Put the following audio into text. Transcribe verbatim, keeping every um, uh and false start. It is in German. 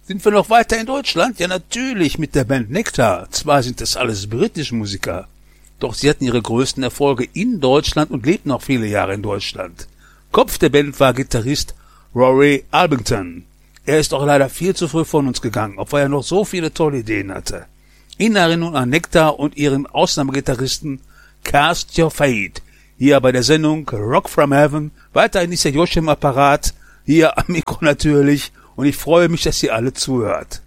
Sind wir noch weiter in Deutschland? Ja, natürlich, mit der Band Nektar. Zwar sind das alles britische Musiker, doch sie hatten ihre größten Erfolge in Deutschland und lebten noch viele Jahre in Deutschland. Kopf der Band war Gitarrist Rory Albington. Er ist auch leider viel zu früh von uns gegangen, obwohl er noch so viele tolle Ideen hatte. In Erinnerung an Nektar und ihren Ausnahmegitarristen Cast Your Fate. Hier bei der Sendung Rock from Heaven. Weiterhin ist der Josh im Apparat. Hier am Mikro natürlich. Und ich freue mich, dass ihr alle zuhört.